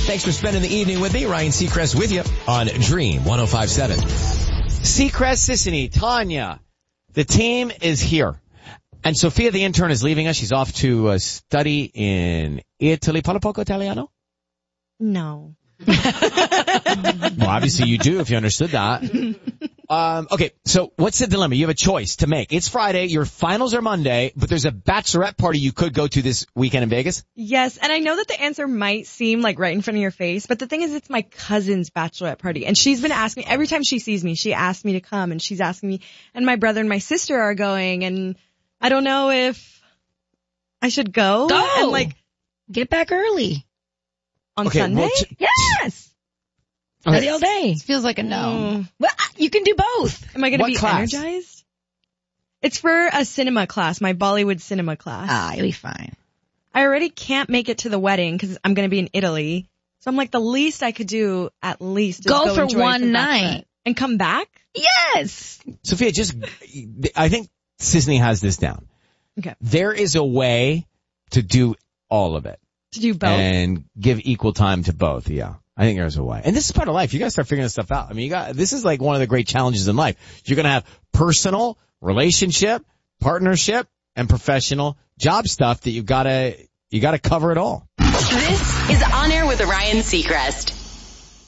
Thanks for spending the evening with me. Ryan Seacrest with you on Dream 105.7. Seacrest, Sissany, Tanya. The team is here. And Sophia, the intern, is leaving us. She's off to study in Italy. Parla poco Italiano? No. Well, obviously you do if you understood that. Okay, so what's the dilemma? You have a choice to make. It's Friday, your finals are Monday, but there's a bachelorette party you could go to this weekend in Vegas? Yes, and I know that the answer might seem like right in front of your face, but the thing is it's my cousin's bachelorette party, and she's been asking, every time she sees me, she asks me to come, and she's asking me, and my brother and my sister are going, and I don't know if I should go. Go! And Get back early. On Sunday? Yes! Okay. Study all day. It feels like a no. Well, you can do both. Am I going to What be class? energized? It's for a cinema class, my Bollywood cinema class. You'll be fine. I already can't make it to the wedding because I'm going to be in Italy. So I'm like, the least I could do at least is Go for enjoy one some night. bachelorette. And come back? Yes! Sophia, I think Sisney has this down. Okay. There is a way to do all of it. To do both. And give equal time to both, yeah. I think there's a way. And this is part of life. You gotta start figuring this stuff out. I mean, this is like one of the great challenges in life. You're gonna have personal, relationship, partnership, and professional job stuff that you gotta cover it all. This is On Air with Ryan Seacrest.